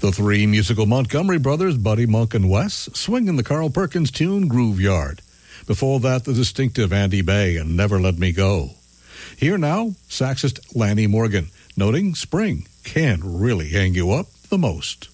The three musical Montgomery brothers, Buddy, Monk, and Wes, swinging the Carl Perkins tune Groove Yard. Before that, the distinctive Andy Bay and Never Let Me Go. Here now, saxist Lanny Morgan, noting spring can really hang you up the most.